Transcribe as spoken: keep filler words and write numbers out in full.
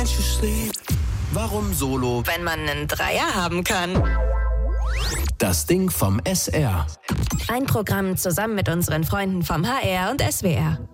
can't you sleep? Warum Solo, wenn man einen Dreier haben kann? Das Ding vom S R. Ein Programm zusammen mit unseren Freunden vom H R und S W R.